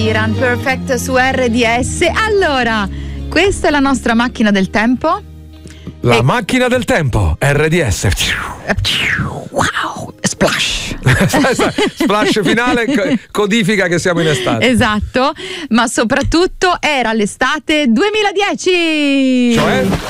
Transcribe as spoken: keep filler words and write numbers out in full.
Sheeran, Perfect su R D S. Allora, questa è la nostra macchina del tempo. La e... macchina del tempo, R D S. Wow, splash. Splash finale codifica che siamo in estate. Esatto, ma soprattutto era l'estate duemiladieci. Cioè?